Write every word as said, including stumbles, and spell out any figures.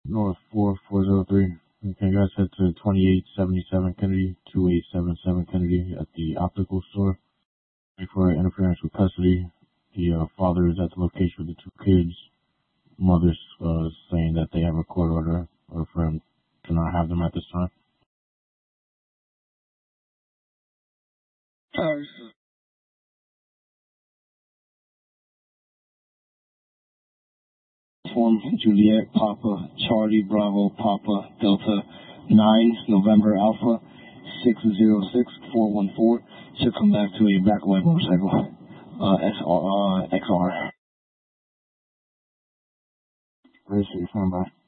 North four four zero three. Can you guys head to twenty-eight seventy-seven Kennedy, two eight seven seven Kennedy at the optical store? For interference with custody. The uh, father is at the location with the two kids. Mother's uh, saying that they have a court order or for him to not have them at this time. Alright. Form Juliet Papa Charlie Bravo Papa Delta nine November Alpha six zero six four one four should come back to a black white motorcycle. Uh, S R, uh, X R. Where's your phone by?